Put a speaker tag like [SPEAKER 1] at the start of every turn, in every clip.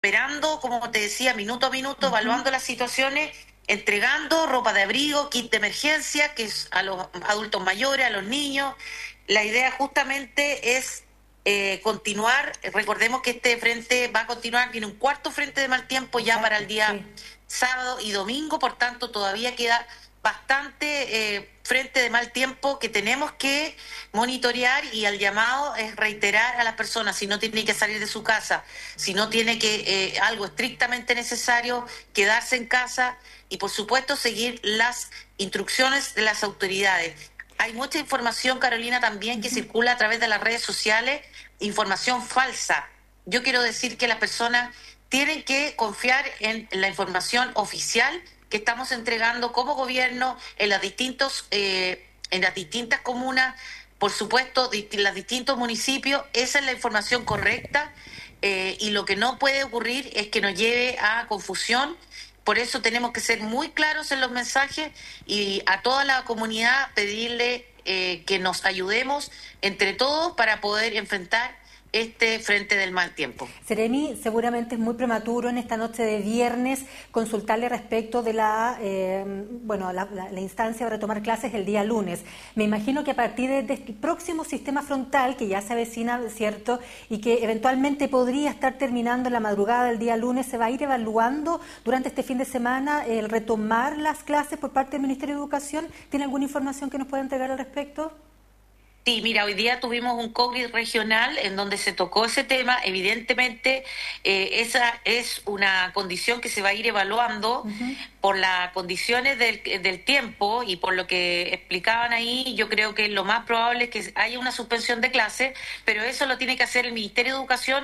[SPEAKER 1] esperando, como te decía, minuto a minuto, evaluando las situaciones, entregando ropa de abrigo, kit de emergencia, que es a los adultos mayores, a los niños. La idea justamente es continuar. Recordemos que este frente va a continuar, viene un cuarto frente de mal tiempo ya para el día sábado y domingo, por tanto todavía queda bastante frente de mal tiempo que tenemos que monitorear, y el llamado es reiterar a las personas: si no tiene que salir de su casa, si no tiene que algo estrictamente necesario, quedarse en casa y por supuesto seguir las instrucciones de las autoridades. Hay mucha información, Carolina, también que circula a través de las redes sociales, información falsa. Yo quiero decir que las personas tienen que confiar en la información oficial que estamos entregando como gobierno en las distintas comunas, por supuesto, los distintos municipios. Esa es la información correcta, y lo que no puede ocurrir es que nos lleve a confusión. Por eso tenemos que ser muy claros en los mensajes y a toda la comunidad pedirle que nos ayudemos entre todos para poder enfrentar este frente del mal tiempo.
[SPEAKER 2] Seremi, seguramente es muy prematuro en esta noche de viernes consultarle respecto de la instancia de retomar clases el día lunes. Me imagino que a partir del próximo sistema frontal, que ya se avecina, ¿cierto?, y que eventualmente podría estar terminando en la madrugada del día lunes, se va a ir evaluando durante este fin de semana el retomar las clases por parte del Ministerio de Educación. ¿Tiene alguna información que nos pueda entregar al respecto?
[SPEAKER 1] Sí, mira, hoy día tuvimos un COVID regional en donde se tocó ese tema. Evidentemente, esa es una condición que se va a ir evaluando por las condiciones del tiempo y por lo que explicaban ahí. Yo creo que lo más probable es que haya una suspensión de clases, pero eso lo tiene que hacer el Ministerio de Educación.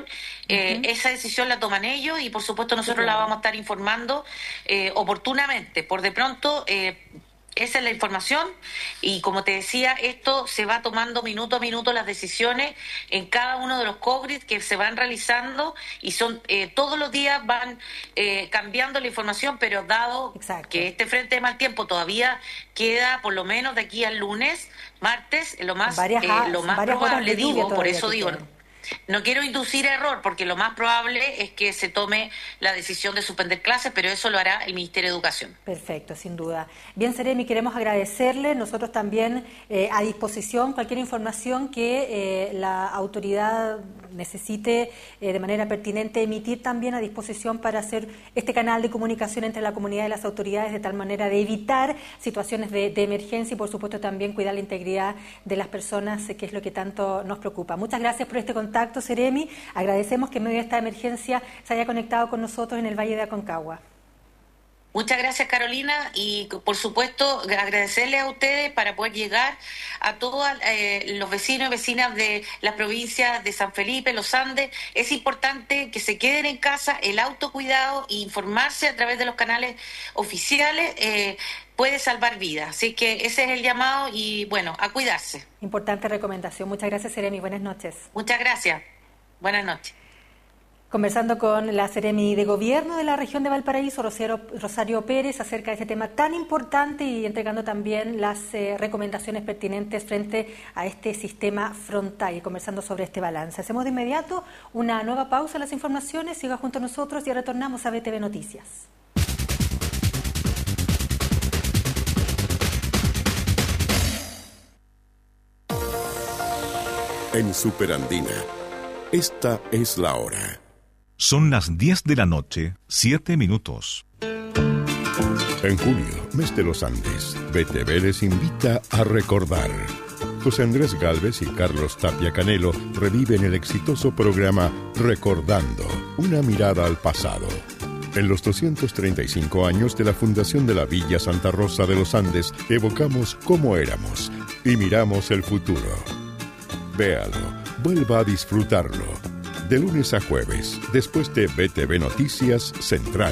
[SPEAKER 1] Esa decisión la toman ellos y, por supuesto, nosotros la vamos a estar informando oportunamente. Por de pronto... esa es la información, y como te decía, esto se va tomando minuto a minuto las decisiones en cada uno de los COVID que se van realizando, y son todos los días van cambiando la información, pero dado que este frente de mal tiempo todavía queda por lo menos de aquí al lunes, martes, lo más probable, digo, por eso digo... No quiero inducir error, porque lo más probable es que se tome la decisión de suspender clases, pero eso lo hará el Ministerio de Educación.
[SPEAKER 2] Perfecto, sin duda. Bien, Seremi, queremos agradecerle. Nosotros también a disposición cualquier información que la autoridad necesite de manera pertinente emitir, también a disposición para hacer este canal de comunicación entre la comunidad y las autoridades, de tal manera de evitar situaciones de emergencia y, por supuesto, también cuidar la integridad de las personas, que es lo que tanto nos preocupa. Muchas gracias por este contacto, Seremi. Agradecemos que en medio de esta emergencia se haya conectado con nosotros en el Valle de Aconcagua.
[SPEAKER 1] Muchas gracias, Carolina, y por supuesto agradecerles a ustedes para poder llegar a todos los vecinos y vecinas de las provincias de San Felipe, Los Andes. Es importante que se queden en casa, el autocuidado e informarse a través de los canales oficiales puede salvar vidas. Así que ese es el llamado y, bueno, a cuidarse.
[SPEAKER 2] Importante recomendación. Muchas gracias, Seremi. Buenas noches.
[SPEAKER 1] Muchas gracias. Buenas noches.
[SPEAKER 2] Conversando con la Seremi de Gobierno de la región de Valparaíso, Rosario Pérez, acerca de este tema tan importante y entregando también las recomendaciones pertinentes frente a este sistema frontal y conversando sobre este balance. Hacemos de inmediato una nueva pausa en las informaciones. Siga junto a nosotros y retornamos a BTV Noticias.
[SPEAKER 3] En Superandina, esta es la hora.
[SPEAKER 4] Son las 10 de la noche, 7 minutos.
[SPEAKER 3] En junio, mes de los Andes, BTV les invita a recordar. José Andrés Gálvez y Carlos Tapia Canelo reviven el exitoso programa Recordando, una mirada al pasado. En los 235 años de la fundación de la Villa Santa Rosa de los Andes, evocamos cómo éramos y miramos el futuro. Véalo, vuelva a disfrutarlo. De lunes a jueves, después de BTV Noticias Central.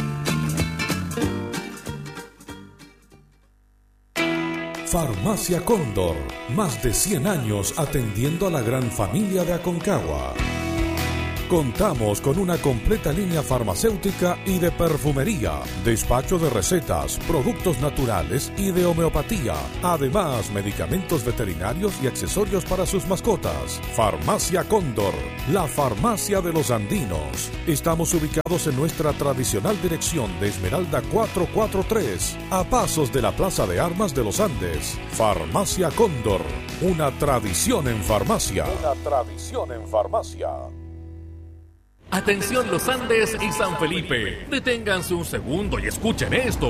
[SPEAKER 5] Farmacia Cóndor, más de 100 años atendiendo a la gran familia de Aconcagua. Contamos con una completa línea farmacéutica y de perfumería, despacho de recetas, productos naturales y de homeopatía. Además, medicamentos veterinarios y accesorios para sus mascotas. Farmacia Cóndor, la farmacia de los andinos. Estamos ubicados en nuestra tradicional dirección de Esmeralda 443, a pasos de la Plaza de Armas de los Andes. Farmacia Cóndor, una tradición en farmacia. Una tradición en farmacia.
[SPEAKER 6] Atención Los Andes y San Felipe. Deténganse un segundo y escuchen esto.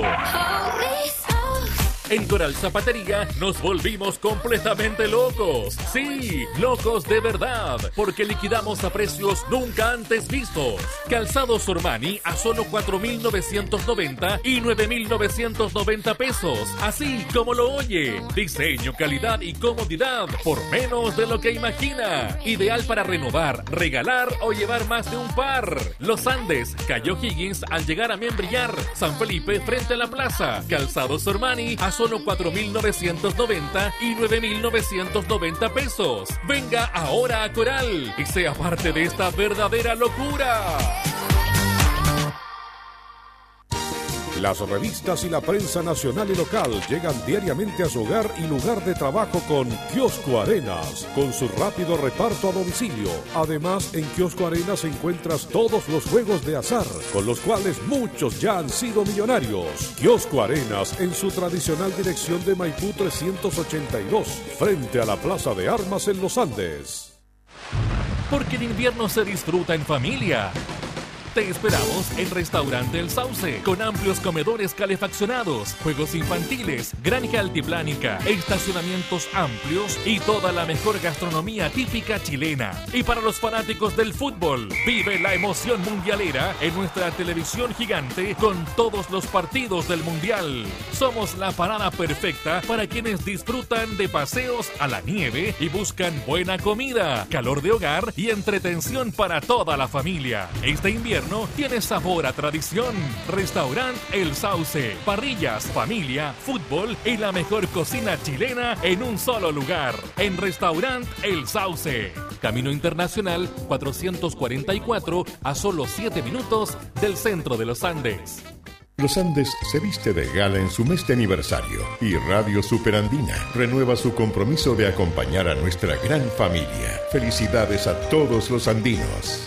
[SPEAKER 6] En Coral Zapatería nos volvimos completamente locos. Sí, locos de verdad, porque liquidamos a precios nunca antes vistos. Calzados Ormani a solo 4.990 y 9.990 pesos, así como lo oye. Diseño, calidad y comodidad por menos de lo que imagina. Ideal para renovar, regalar o llevar más de un par. Los Andes, Calle O'Higgins al llegar a Membrillar. San Felipe frente a la plaza. Calzados Ormani a solo 4.990 y 9.990 pesos. Venga ahora a Coral y sea parte de esta verdadera locura.
[SPEAKER 5] Las revistas y la prensa nacional y local llegan diariamente a su hogar y lugar de trabajo con Kiosco Arenas, con su rápido reparto a domicilio. Además, en Kiosco Arenas encuentras todos los juegos de azar, con los cuales muchos ya han sido millonarios. Kiosco Arenas, en su tradicional dirección de Maipú 382, frente a la Plaza de Armas en Los Andes.
[SPEAKER 6] Porque el invierno se disfruta en familia. Te esperamos en Restaurante El Sauce, con amplios comedores calefaccionados, juegos infantiles, granja altiplánica, estacionamientos amplios y toda la mejor gastronomía típica chilena. Y para los fanáticos del fútbol, vive la emoción mundialera en nuestra televisión gigante con todos los partidos del Mundial. Somos la parada perfecta para quienes disfrutan de paseos a la nieve y buscan buena comida, calor de hogar y entretención para toda la familia. Este invierno tiene sabor a tradición. Restaurant El Sauce. Parrillas, familia, fútbol y la mejor cocina chilena en un solo lugar. En Restaurant El Sauce. Camino Internacional 444, a solo 7 minutos del centro de Los Andes.
[SPEAKER 3] Los Andes se viste de gala en su mes de aniversario y Radio Superandina renueva su compromiso de acompañar a nuestra gran familia. Felicidades a todos los andinos.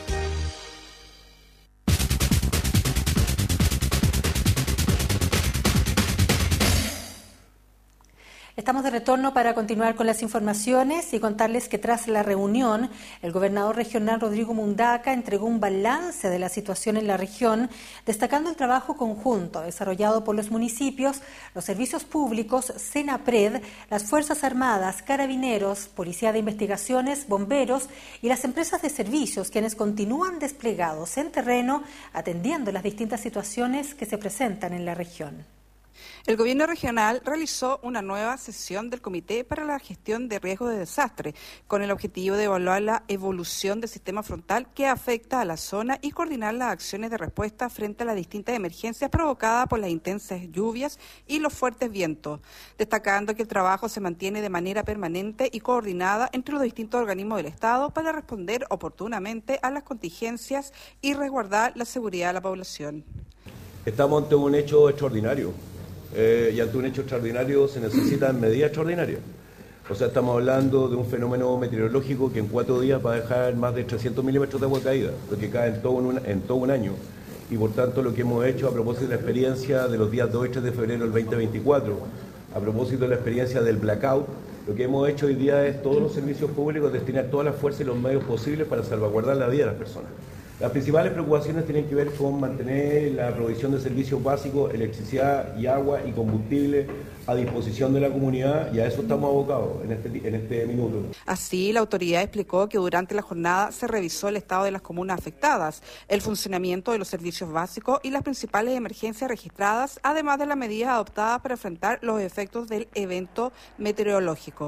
[SPEAKER 2] Estamos de retorno para continuar con las informaciones y contarles que tras la reunión, el gobernador regional Rodrigo Mundaca entregó un balance de la situación en la región, destacando el trabajo conjunto desarrollado por los municipios, los servicios públicos, Senapred, las Fuerzas Armadas, Carabineros, Policía de Investigaciones, Bomberos y las empresas de servicios, quienes continúan desplegados en terreno atendiendo las distintas situaciones que se presentan en la región.
[SPEAKER 7] El gobierno regional realizó una nueva sesión del Comité para la Gestión de Riesgos de Desastre, con el objetivo de evaluar la evolución del sistema frontal que afecta a la zona y coordinar las acciones de respuesta frente a las distintas emergencias provocadas por las intensas lluvias y los fuertes vientos, destacando que el trabajo se mantiene de manera permanente y coordinada entre los distintos organismos del Estado para responder oportunamente a las contingencias y resguardar la seguridad de la población.
[SPEAKER 8] Estamos ante un hecho extraordinario. Y ante un hecho extraordinario se necesitan medidas extraordinarias. O sea, estamos hablando de un fenómeno meteorológico que en 4 días va a dejar más de 300 milímetros de agua caída, lo que cae en todo un año. Y por tanto lo que hemos hecho a propósito de la experiencia de los días 2 y 3 de febrero del 2024, a propósito de la experiencia del blackout, lo que hemos hecho hoy día es todos los servicios públicos destinar todas las fuerzas y los medios posibles para salvaguardar la vida de las personas. Las principales preocupaciones tienen que ver con mantener la provisión de servicios básicos, electricidad y agua y combustible a disposición de la comunidad, y a eso estamos abocados en este minuto.
[SPEAKER 7] Así, la autoridad explicó que durante la jornada se revisó el estado de las comunas afectadas, el funcionamiento de los servicios básicos y las principales emergencias registradas, además de las medidas adoptadas para enfrentar los efectos del evento meteorológico.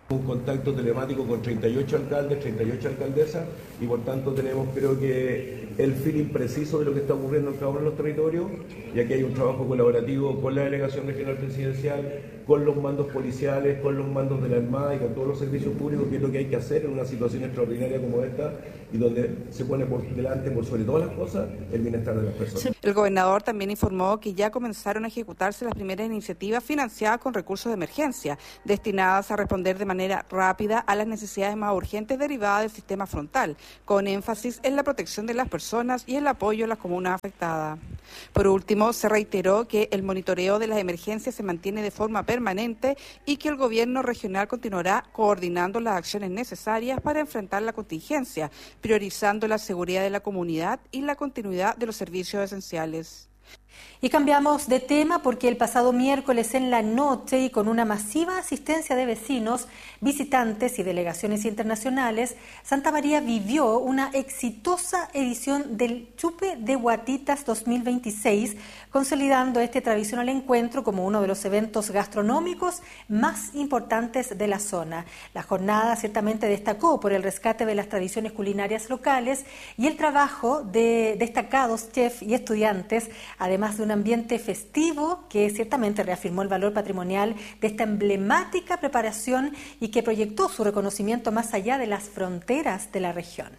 [SPEAKER 8] Un contacto telemático con 38 alcaldes, 38 alcaldesas y por tanto tenemos creo que el feeling preciso de lo que está ocurriendo en cada uno de los territorios y aquí hay un trabajo colaborativo con la Delegación Regional Presidencial, con los mandos policiales, con los mandos de la Armada y con todos los servicios públicos, que es lo que hay que hacer en una situación extraordinaria como esta y donde se pone por delante, por sobre todas las cosas, el bienestar de las personas.
[SPEAKER 7] El gobernador también informó que ya comenzaron a ejecutarse las primeras iniciativas financiadas con recursos de emergencia, destinadas a responder de manera rápida a las necesidades más urgentes derivadas del sistema frontal, con énfasis en la protección de las personas y el apoyo a las comunas afectadas. Por último, se reiteró que el monitoreo de las emergencias se mantiene de forma permanente y que el gobierno regional continuará coordinando las acciones necesarias para enfrentar la contingencia, priorizando la seguridad de la comunidad y la continuidad de los servicios esenciales.
[SPEAKER 2] Y cambiamos de tema porque el pasado miércoles en la noche y con una masiva asistencia de vecinos, visitantes y delegaciones internacionales, Santa María vivió una exitosa edición del Chupe de Guatitas 2026, consolidando este tradicional encuentro como uno de los eventos gastronómicos más importantes de la zona. La jornada ciertamente destacó por el rescate de las tradiciones culinarias locales y el trabajo de destacados chefs y estudiantes, además de un ambiente festivo que ciertamente reafirmó el valor patrimonial de esta emblemática preparación y que proyectó su reconocimiento más allá de las fronteras de la región.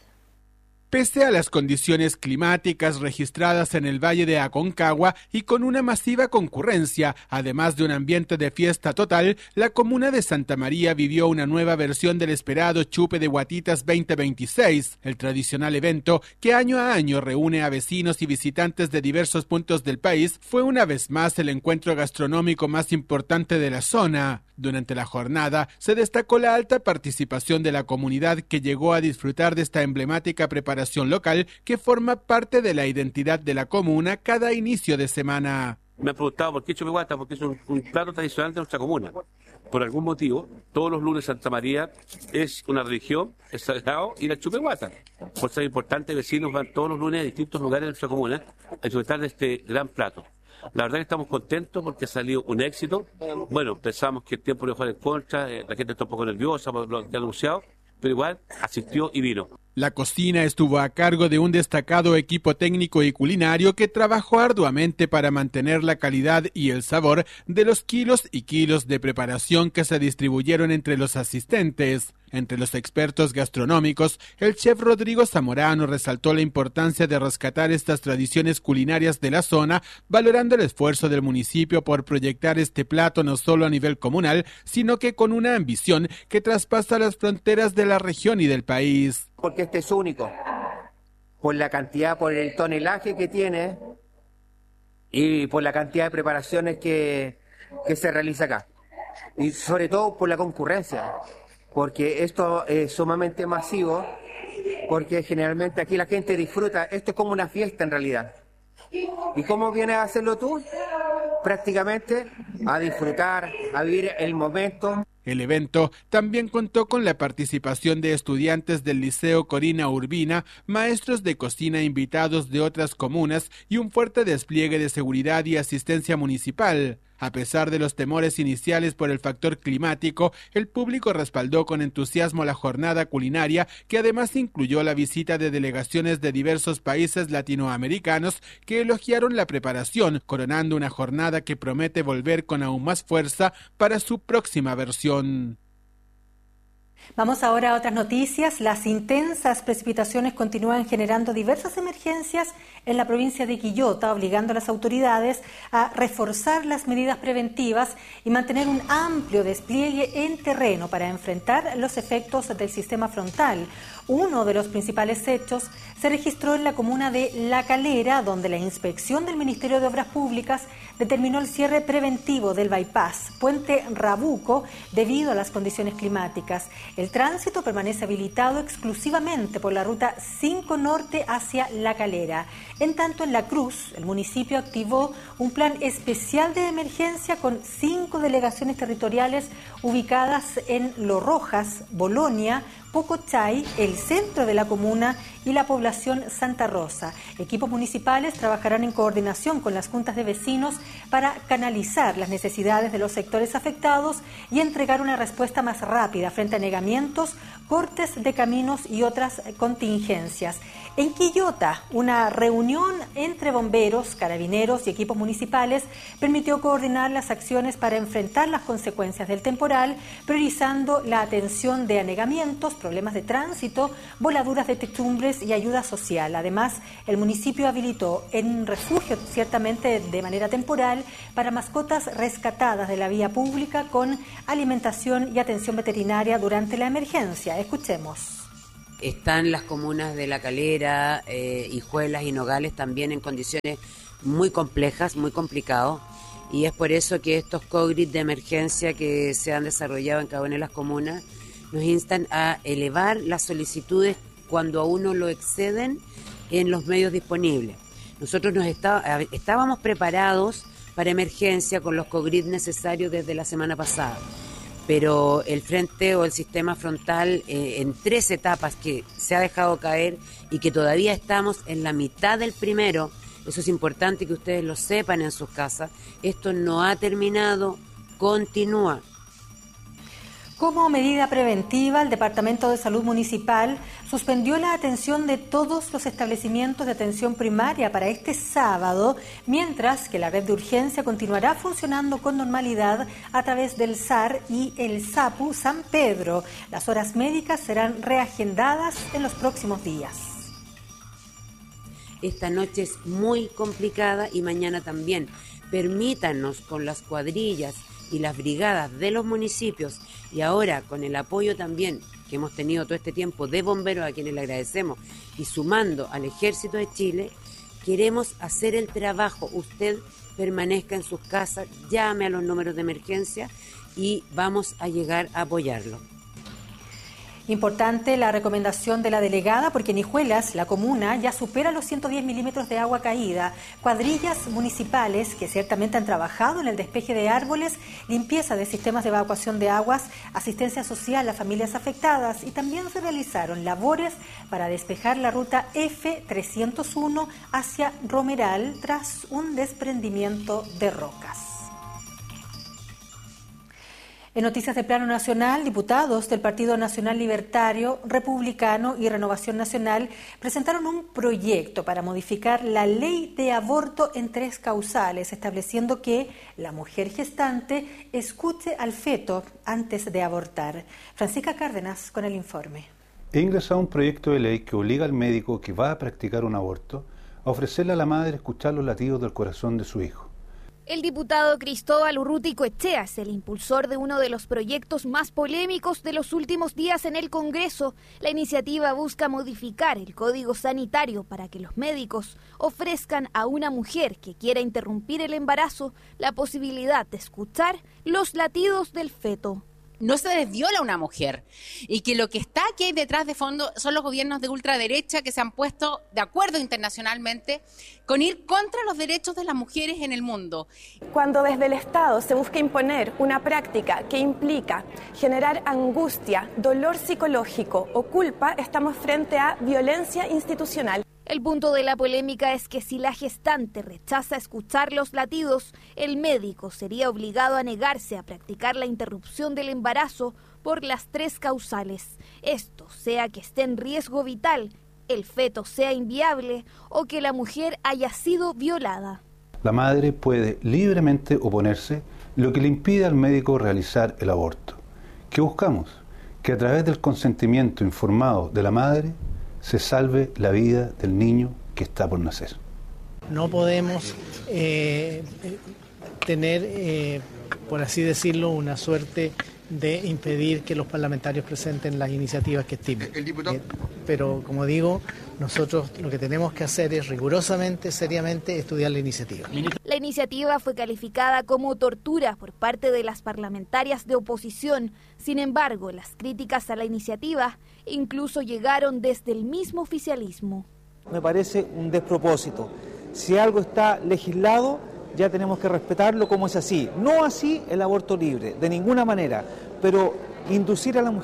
[SPEAKER 9] Pese a las condiciones climáticas registradas en el Valle de Aconcagua y con una masiva concurrencia, además de un ambiente de fiesta total, la comuna de Santa María vivió una nueva versión del esperado Chupe de Guatitas 2026, el tradicional evento que año a año reúne a vecinos y visitantes de diversos puntos del país. Fue una vez más el encuentro gastronómico más importante de la zona. Durante la jornada se destacó la alta participación de la comunidad que llegó a disfrutar de esta emblemática preparación local que forma parte de la identidad de la comuna cada inicio de semana.
[SPEAKER 10] Me han preguntado por qué Chupe Guata, porque es un plato tradicional de nuestra comuna. Por algún motivo, todos los lunes Santa María es una religión, es sagrado ir al Chupe Guata. Por ser importante, vecinos van todos los lunes a distintos lugares de nuestra comuna a disfrutar de este gran plato. La verdad que estamos contentos porque ha salido un éxito. Bueno, pensamos que el tiempo le juega en contra, la gente está un poco nerviosa por lo que ha anunciado, pero igual asistió y vino.
[SPEAKER 9] La cocina estuvo a cargo de un destacado equipo técnico y culinario que trabajó arduamente para mantener la calidad y el sabor de los kilos y kilos de preparación que se distribuyeron entre los asistentes. Entre los expertos gastronómicos, el chef Rodrigo Zamorano resaltó la importancia de rescatar estas tradiciones culinarias de la zona, valorando el esfuerzo del municipio por proyectar este plato no solo a nivel comunal, sino que con una ambición que traspasa las fronteras de la región y del país.
[SPEAKER 11] Porque este es único, por la cantidad, por el tonelaje que tiene y por la cantidad de preparaciones que se realiza acá. Y sobre todo por la concurrencia, porque esto es sumamente masivo, porque generalmente aquí la gente disfruta, esto es como una fiesta en realidad. ¿Y cómo vienes a hacerlo tú? Prácticamente a disfrutar, a vivir el momento.
[SPEAKER 9] El evento también contó con la participación de estudiantes del Liceo Corina Urbina, maestros de cocina invitados de otras comunas y un fuerte despliegue de seguridad y asistencia municipal. A pesar de los temores iniciales por el factor climático, el público respaldó con entusiasmo la jornada culinaria, que además incluyó la visita de delegaciones de diversos países latinoamericanos que elogiaron la preparación, coronando una jornada que promete volver con aún más fuerza para su próxima versión.
[SPEAKER 2] Vamos ahora a otras noticias. Las intensas precipitaciones continúan generando diversas emergencias en la provincia de Quillota, obligando a las autoridades a reforzar las medidas preventivas y mantener un amplio despliegue en terreno para enfrentar los efectos del sistema frontal. Uno de los principales hechos se registró en la comuna de La Calera, donde la inspección del Ministerio de Obras Públicas determinó el cierre preventivo del bypass Puente Rabuco debido a las condiciones climáticas. El tránsito permanece habilitado exclusivamente por la ruta 5 Norte hacia La Calera. En tanto, en La Cruz, el municipio activó un plan especial de emergencia con 5 delegaciones territoriales ubicadas en Lo Rojas, Bolonia, Pocochay, el centro de la comuna y la población Santa Rosa. Equipos municipales trabajarán en coordinación con las juntas de vecinos para canalizar las necesidades de los sectores afectados y entregar una respuesta más rápida frente a anegamientos, cortes de caminos y otras contingencias. En Quillota, una reunión entre bomberos, carabineros y equipos municipales permitió coordinar las acciones para enfrentar las consecuencias del temporal, priorizando la atención de anegamientos, problemas de tránsito, voladuras de techumbres y ayuda social. Además, el municipio habilitó un refugio, ciertamente de manera temporal, para mascotas rescatadas de la vía pública con alimentación y atención veterinaria durante la emergencia. Escuchemos.
[SPEAKER 12] Están las comunas de La Calera, Hijuelas y Nogales también en condiciones muy complejas, muy complicadas, y es por eso que estos COGRID de emergencia que se han desarrollado en cada una de las comunas nos instan a elevar las solicitudes cuando a uno lo exceden en los medios disponibles. Nosotros estábamos preparados para emergencia con los COGRID necesarios desde la semana pasada, pero el frente o el sistema frontal en 3 etapas que se ha dejado caer y que todavía estamos en la mitad del primero, eso es importante que ustedes lo sepan en sus casas, esto no ha terminado, continúa.
[SPEAKER 2] Como medida preventiva, el Departamento de Salud Municipal suspendió la atención de todos los establecimientos de atención primaria para este sábado, mientras que la red de urgencia continuará funcionando con normalidad a través del SAR y el SAPU San Pedro. Las horas médicas serán reagendadas en los próximos días.
[SPEAKER 12] Esta noche es muy complicada y mañana también. Permítanos con las cuadrillas y las brigadas de los municipios y ahora con el apoyo también que hemos tenido todo este tiempo de bomberos a quienes le agradecemos y sumando al Ejército de Chile, queremos hacer el trabajo. Usted permanezca en sus casas, llame a los números de emergencia y vamos a llegar a apoyarlo.
[SPEAKER 2] Importante la recomendación de la delegada porque en Hijuelas, la comuna, ya supera los 110 milímetros de agua caída. Cuadrillas municipales que ciertamente han trabajado en el despeje de árboles, limpieza de sistemas de evacuación de aguas, asistencia social a familias afectadas y también se realizaron labores para despejar la ruta F301 hacia Romeral tras un desprendimiento de rocas. En noticias de plano nacional, diputados del Partido Nacional Libertario, Republicano y Renovación Nacional presentaron un proyecto para modificar la ley de aborto en 3 causales, estableciendo que la mujer gestante escuche al feto antes de abortar. Francisca Cárdenas con el informe.
[SPEAKER 13] He ingresado un proyecto de ley que obliga al médico que va a practicar un aborto a ofrecerle a la madre escuchar los latidos del corazón de su hijo.
[SPEAKER 14] El diputado Cristóbal Urruti Coechea es el impulsor de uno de los proyectos más polémicos de los últimos días en el Congreso. La iniciativa busca modificar el Código Sanitario para que los médicos ofrezcan a una mujer que quiera interrumpir el embarazo la posibilidad de escuchar los latidos del feto.
[SPEAKER 15] No se desviola a una mujer y que lo que está aquí detrás de fondo son los gobiernos de ultraderecha que se han puesto de acuerdo internacionalmente con ir contra los derechos de las mujeres en el mundo.
[SPEAKER 16] Cuando desde el Estado se busca imponer una práctica que implica generar angustia, dolor psicológico o culpa, estamos frente a violencia institucional.
[SPEAKER 14] El punto de la polémica es que si la gestante rechaza escuchar los latidos, el médico sería obligado a negarse a practicar la interrupción del embarazo por las 3 causales. Esto sea que esté en riesgo vital, el feto sea inviable o que la mujer haya sido violada.
[SPEAKER 13] La madre puede libremente oponerse, lo que le impide al médico realizar el aborto. ¿Qué buscamos? Que a través del consentimiento informado de la madre se salve la vida del niño que está por nacer.
[SPEAKER 17] No podemos tener, por así decirlo, una suerte de impedir que los parlamentarios presenten las iniciativas que estimen. Pero, como digo, nosotros lo que tenemos que hacer es rigurosamente, seriamente, estudiar la iniciativa.
[SPEAKER 14] La iniciativa fue calificada como tortura por parte de las parlamentarias de oposición. Sin embargo, las críticas a la iniciativa incluso llegaron desde el mismo oficialismo.
[SPEAKER 18] Me parece un despropósito. Si algo está legislado, ya tenemos que respetarlo como es así. No así el aborto libre, de ninguna manera, pero inducir a la mujer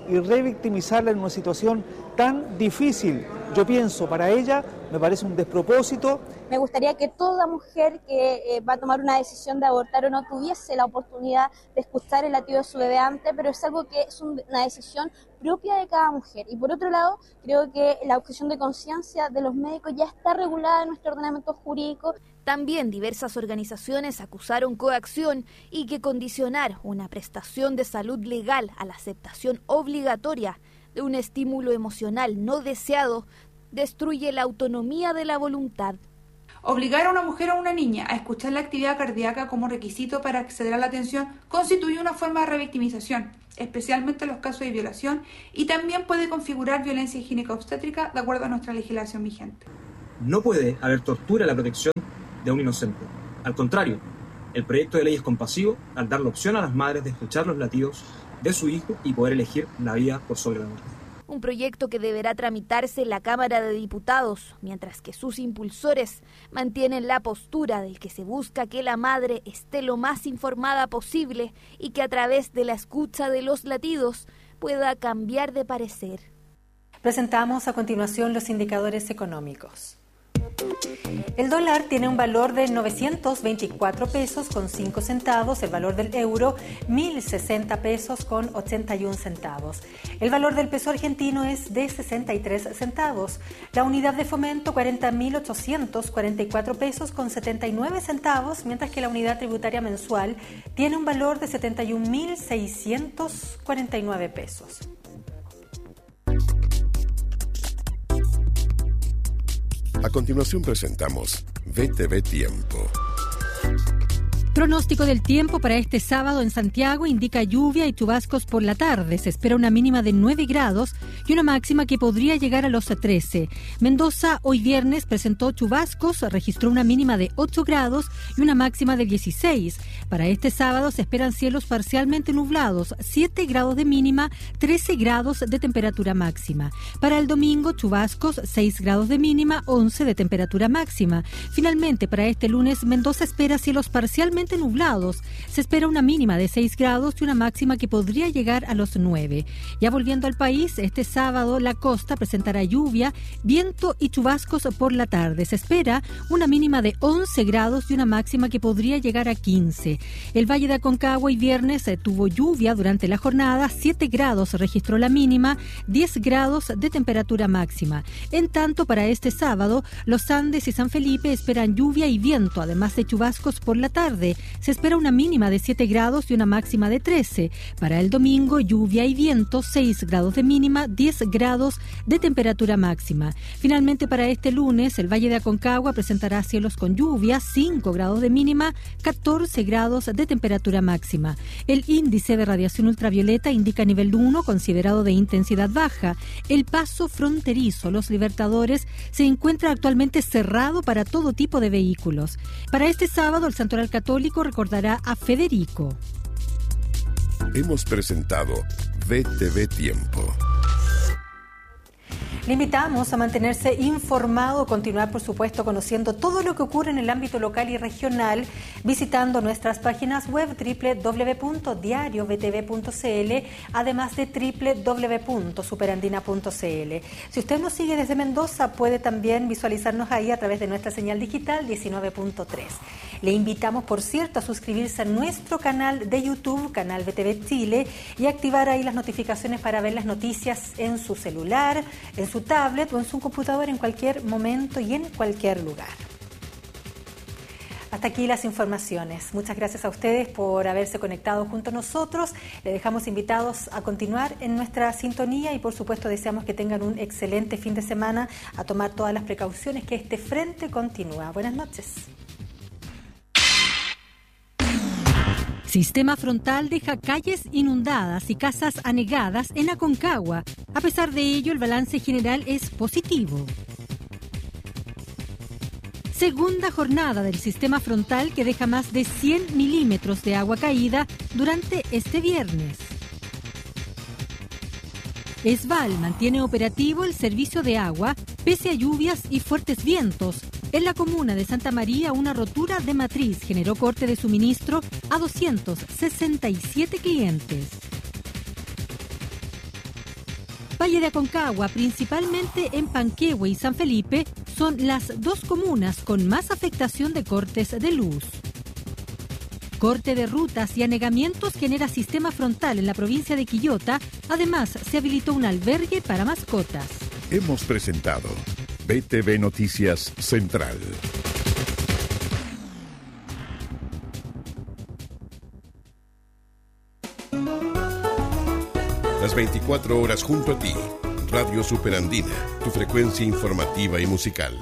[SPEAKER 18] y revictimizarla en una situación tan difícil. Yo pienso, para ella me parece un despropósito.
[SPEAKER 19] Me gustaría que toda mujer que va a tomar una decisión de abortar o no tuviese la oportunidad de escuchar el latido de su bebé antes, pero es algo que es una decisión propia de cada mujer. Y por otro lado, creo que la objeción de conciencia de los médicos ya está regulada en nuestro ordenamiento jurídico.
[SPEAKER 14] También diversas organizaciones acusaron coacción y que condicionar una prestación de salud legal a la aceptación obligatoria de un estímulo emocional no deseado destruye la autonomía de la voluntad.
[SPEAKER 20] Obligar a una mujer o a una niña a escuchar la actividad cardíaca como requisito para acceder a la atención constituye una forma de revictimización, especialmente en los casos de violación, y también puede configurar violencia gineco-obstétrica de acuerdo a nuestra legislación vigente.
[SPEAKER 21] No puede haber tortura en la protección de un inocente. Al contrario, el proyecto de ley es compasivo al dar la opción a las madres de escuchar los latidos de su hijo y poder elegir la vida por sobre la muerte.
[SPEAKER 14] Un proyecto que deberá tramitarse en la Cámara de Diputados, mientras que sus impulsores mantienen la postura del que se busca que la madre esté lo más informada posible y que a través de la escucha de los latidos pueda cambiar de parecer.
[SPEAKER 2] Presentamos a continuación los indicadores económicos. El dólar tiene un valor de 924 pesos con 5 centavos, el valor del euro 1.060 pesos con 81 centavos. El valor del peso argentino es de 63 centavos. La unidad de fomento 40.844 pesos con 79 centavos, mientras que la unidad tributaria mensual tiene un valor de 71.649 pesos.
[SPEAKER 3] A continuación presentamos VTV Tiempo.
[SPEAKER 22] Pronóstico del tiempo para este sábado en Santiago indica lluvia y chubascos por la tarde. Se espera una mínima de 9 grados y una máxima que podría llegar a los 13. Mendoza hoy viernes presentó chubascos, registró una mínima de 8 grados y una máxima de 16. Para este sábado se esperan cielos parcialmente nublados, 7 grados de mínima, 13 grados de temperatura máxima. Para el domingo chubascos, 6 grados de mínima, 11 de temperatura máxima. Finalmente para este lunes Mendoza espera cielos parcialmente nublados. Se espera una mínima de 6 grados y una máxima que podría llegar a los 9. Ya volviendo al país, este sábado la costa presentará lluvia, viento y chubascos por la tarde. Se espera una mínima de 11 grados y una máxima que podría llegar a 15. El Valle de Aconcagua y viernes tuvo lluvia durante la jornada, 7 grados registró la mínima, 10 grados de temperatura máxima. En tanto, para este sábado, los Andes y San Felipe esperan lluvia y viento, además de chubascos por la tarde. Se espera una mínima de 7 grados y una máxima de 13. Para el domingo, lluvia y viento, 6 grados de mínima, 10 grados de temperatura máxima. Finalmente, para este lunes, el Valle de Aconcagua presentará cielos con lluvia, 5 grados de mínima, 14 grados de temperatura máxima. El índice de radiación ultravioleta indica nivel 1, considerado de intensidad baja. El paso fronterizo Los Libertadores se encuentra actualmente cerrado para todo tipo de vehículos. Para este sábado, el Santoral Católico recordará a Federico.
[SPEAKER 3] Hemos presentado VTV Tiempo.
[SPEAKER 2] Le invitamos a mantenerse informado, continuar por supuesto conociendo todo lo que ocurre en el ámbito local y regional, visitando nuestras páginas web www.diariovtv.cl, además de www.superandina.cl. Si usted nos sigue desde Mendoza, puede también visualizarnos ahí a través de nuestra señal digital 19.3. Le invitamos, por cierto, a suscribirse a nuestro canal de YouTube, Canal VTV Chile, y activar ahí las notificaciones para ver las noticias en su celular, en su tablet o en su computador en cualquier momento y en cualquier lugar. Hasta aquí las informaciones. Muchas gracias a ustedes por haberse conectado junto a nosotros. Les dejamos invitados a continuar en nuestra sintonía y por supuesto deseamos que tengan un excelente fin de semana, a tomar todas las precauciones que este frente continúa. Buenas noches.
[SPEAKER 22] Sistema frontal deja calles inundadas y casas anegadas en Aconcagua. A pesar de ello, el balance general es positivo. Segunda jornada del sistema frontal que deja más de 100 milímetros de agua caída durante este viernes. Esval mantiene operativo el servicio de agua pese a lluvias y fuertes vientos. En la comuna de Santa María, una rotura de matriz generó corte de suministro a 267 clientes. Valle de Aconcagua, principalmente en Panquehue y San Felipe, son las dos comunas con más afectación de cortes de luz. Corte de rutas y anegamientos genera sistema frontal en la provincia de Quillota. Además, se habilitó un albergue para mascotas.
[SPEAKER 3] Hemos presentado BTV Noticias Central. Las 24 horas junto a ti. Radio Superandina, tu frecuencia informativa y musical.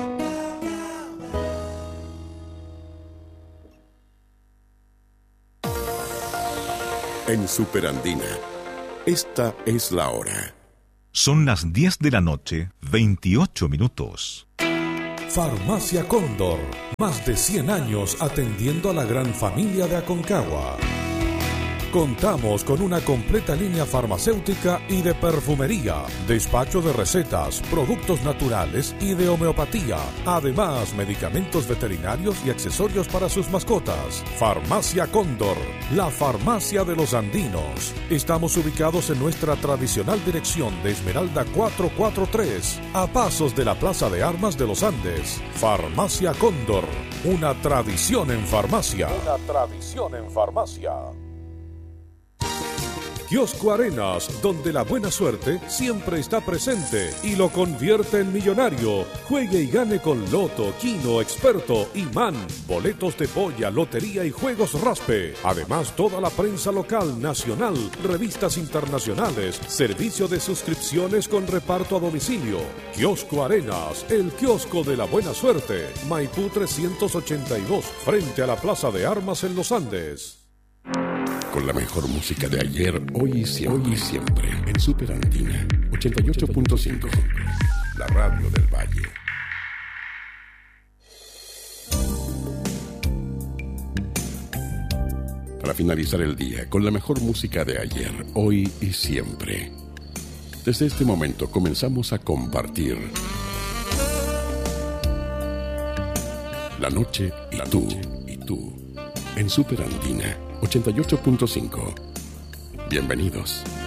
[SPEAKER 3] En Superandina, esta es la hora.
[SPEAKER 1] Son las 10 de la noche, 28 minutos.
[SPEAKER 5] Farmacia Cóndor, más de 100 años atendiendo a la gran familia de Aconcagua. Contamos con una completa línea farmacéutica y de perfumería, despacho de recetas, productos naturales y de homeopatía. Además, medicamentos veterinarios y accesorios para sus mascotas. Farmacia Cóndor, la farmacia de los andinos. Estamos ubicados en nuestra tradicional dirección de Esmeralda 443, a pasos de la Plaza de Armas de los Andes. Farmacia Cóndor, una tradición en farmacia. Una tradición en farmacia. Kiosco Arenas, donde la buena suerte siempre está presente y lo convierte en millonario. Juegue y gane con Loto, Kino, Experto, Imán, boletos de polla, lotería y juegos raspe. Además, toda la prensa local, nacional, revistas internacionales, servicio de suscripciones con reparto a domicilio. Kiosco Arenas, el kiosco de la buena suerte. Maipú 382, frente a la Plaza de Armas en los Andes.
[SPEAKER 3] Con la mejor música de ayer, hoy y siempre. En Superandina 88.5, la radio del Valle. Para finalizar el día, con la mejor música de ayer, hoy y siempre. Desde este momento comenzamos a compartir la noche y tú. En Superandina 88.5. Bienvenidos.